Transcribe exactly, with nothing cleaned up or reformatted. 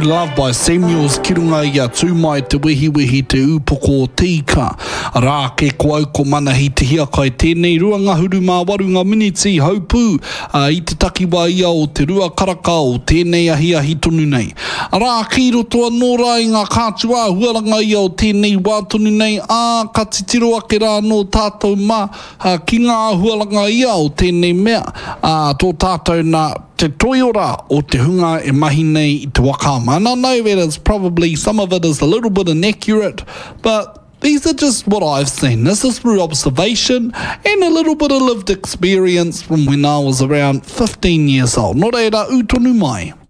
Love by Samuels ki runga ia tūmai te wehi wehi te upoko o tika. Rā ke ko au ko mana hi te hia kai tēnei rua ngahuru mā waru ngā miniti haupū uh, i te takiwa ia o te rua karaka o tēnei ahi ahi tonu nei. Rā ki roto anō rā i ngā kātua huaranga ia o tēnei wā tonu nei ā ka titiro ake rā no tātou mā uh, ki ngā huaranga ia o tēnei mea uh, tō tātou nā te toiora o te hunga e mahi nei i te wakama. And I know that it's probably, some of it is a little bit inaccurate, but these are just what I've seen. This is through observation and a little bit of lived experience from when I was around fifteen years old. Nō reira, u tonu mai.